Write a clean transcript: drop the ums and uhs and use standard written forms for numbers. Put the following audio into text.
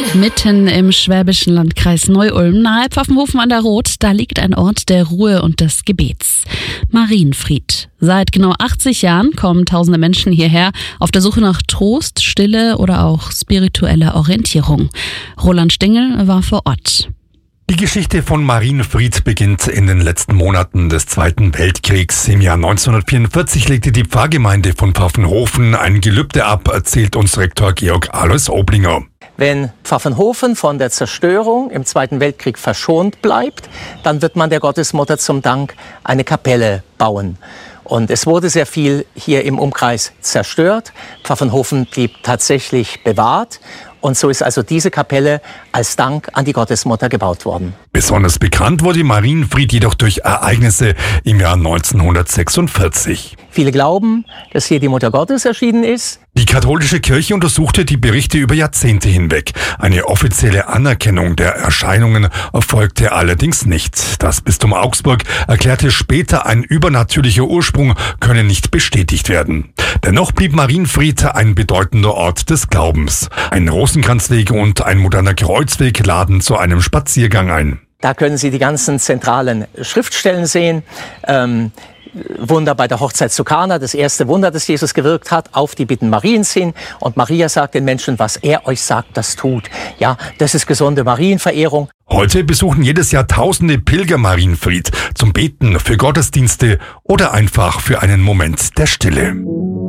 Mitten im schwäbischen Landkreis Neu-Ulm, nahe Pfaffenhofen an der Roth, da liegt ein Ort der Ruhe und des Gebets. Marienfried. Seit genau 80 Jahren kommen tausende Menschen hierher auf der Suche nach Trost, Stille oder auch spiritueller Orientierung. Roland Stengel war vor Ort. Die Geschichte von Marienfried beginnt in den letzten Monaten des Zweiten Weltkriegs. Im Jahr 1944 legte die Pfarrgemeinde von Pfaffenhofen ein Gelübde ab, erzählt uns Rektor Georg Alois Oblinger. Wenn Pfaffenhofen von der Zerstörung im Zweiten Weltkrieg verschont bleibt, dann wird man der Gottesmutter zum Dank eine Kapelle bauen. Und es wurde sehr viel hier im Umkreis zerstört. Pfaffenhofen blieb tatsächlich bewahrt. Und so ist also diese Kapelle als Dank an die Gottesmutter gebaut worden. Besonders bekannt wurde Marienfried jedoch durch Ereignisse im Jahr 1946. Viele glauben, dass hier die Mutter Gottes erschienen ist. Die katholische Kirche untersuchte die Berichte über Jahrzehnte hinweg. Eine offizielle Anerkennung der Erscheinungen erfolgte allerdings nicht. Das Bistum Augsburg erklärte später, ein übernatürlicher Ursprung könne nicht bestätigt werden. Dennoch blieb Marienfried ein bedeutender Ort des Glaubens. Ein Rosenkranzweg und ein moderner Kreuzweg laden zu einem Spaziergang ein. Da können Sie die ganzen zentralen Schriftstellen sehen. Wunder bei der Hochzeit zu Kana, das erste Wunder, das Jesus gewirkt hat, auf die Bitten Mariens hin. Und Maria sagt den Menschen, was er euch sagt, das tut. Ja, das ist gesunde Marienverehrung. Heute besuchen jedes Jahr tausende Pilger Marienfried zum Beten, für Gottesdienste oder einfach für einen Moment der Stille.